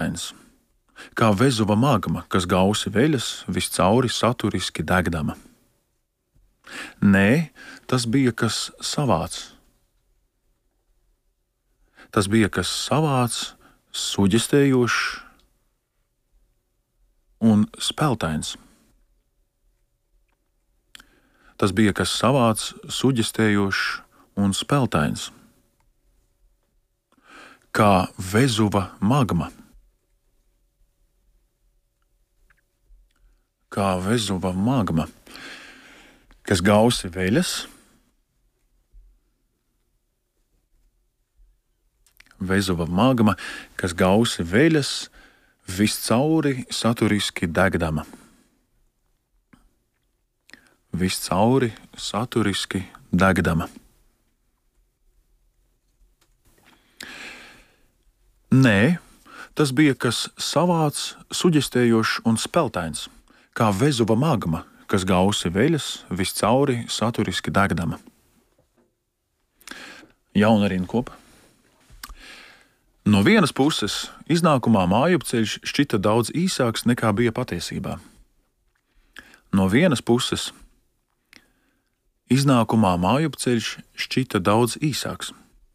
speltains, kā Vezuva magma, kas gausi veļas, viscauri saturiski degdama. Nē, tas bija kas savāds. Tas bija kas savāds, suģestējošs un speltains. Tas bija kas savāds, suģestējošs un speltains. Kā Vezuva magma. Kā Vezuva magma, kas gausi veļas, Vezuva magma, kas gausi veļas, viscauri saturiski degdama. Viscauri saturiski degdama. Nē, tas bija kas savāds, suģestējošs un speltains, kā Vezuva magma, kas gausi veļas, viscauri saturiski degdama. Jauna rinkopa. No vienas puses, iznākumā mājupceļš šķita daudz īsāks nekā bija patiesībā. No vienas puses, iznākumā mājupceļš šķita daudz īsāks.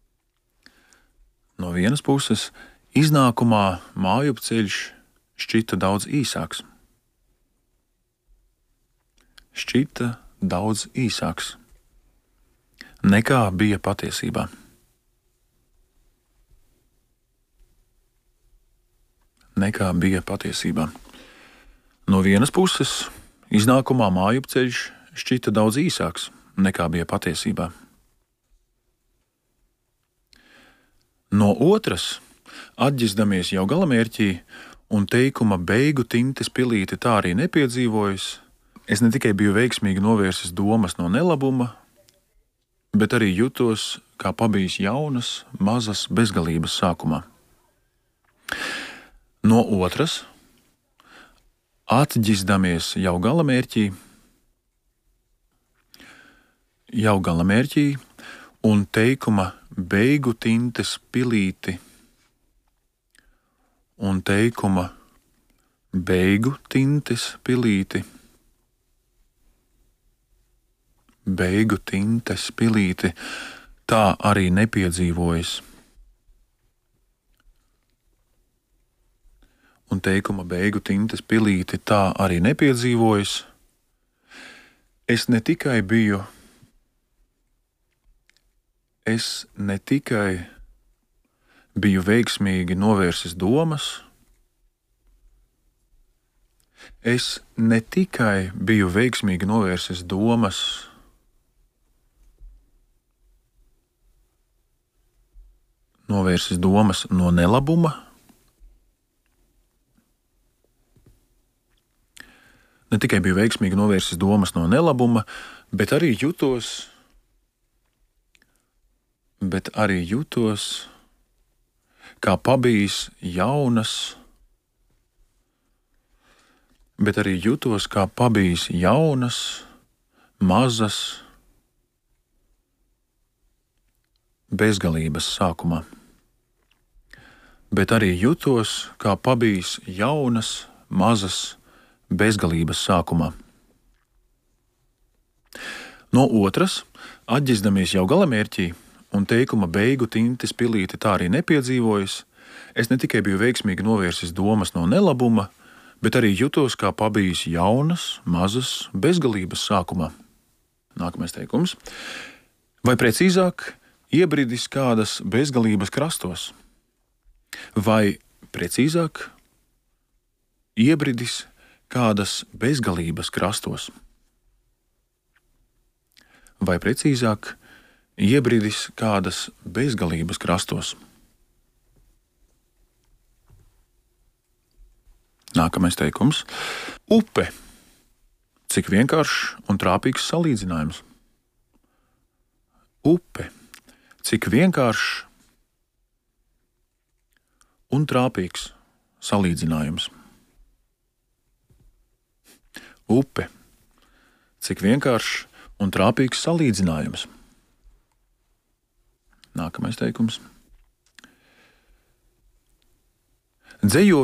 No vienas puses, iznākumā mājupceļš šķita daudz īsāks. Šķita daudz īsāks nekā bija patiesībā. Nekā bija patiesībā. No vienas puses, iznākumā mājupceļš šķita daudz īsāks nekā bija patiesībā. No otras, atģizdamies jau galamērķī un teikuma beigu tintes pilīti tā arī nepiedzīvojis, es ne tikai biju veiksmīgi novērsis domas no nelabuma, bet arī jutos kā pabijis jaunas, mazas bezgalības sākumā. No otras, atģizdamies jau galamērķī un teikuma beigu tintes pilīti un teikuma beigu tintes pilīti, beigu tintes pilīti tā arī nepiedzīvojis. Un teikuma beigu tintes pilīti tā arī nepiedzīvojis, es ne tikai biju veiksmīgi novērsis domas, es ne tikai biju veiksmīgi novērsis domas, no nelabuma, ne tikai biju veiksmīgi novērsis domas no nelabuma, bet arī jutos kā pabijis jaunas, mazas bezgalības sākumā. Bet arī jutos kā pabijis jaunas, mazas bezgalības sākumā. No otras, atģizdamies jau galamērķī un teikuma beigu tintes pilīti tā arī nepiedzīvojis, es ne tikai biju veiksmīgi novērsis domas no nelabuma, bet arī jutos kā pabijis jaunas, mazas bezgalības sākumā. Nākamais teikums. Vai precīzāk, iebridis kādas bezgalības krastos? Vai precīzāk, iebridis kādas bezgalības krastos? Vai precīzāk, iebridis kādas bezgalības krastos? Nākamais teikums. Upe. Cik vienkāršs un trāpīgs salīdzinājums. Upe. Cik vienkāršs un trāpīgs salīdzinājums. Upe. Cik vienkāršs un trāpīgs salīdzinājums. Nākamais teikums. Dzejo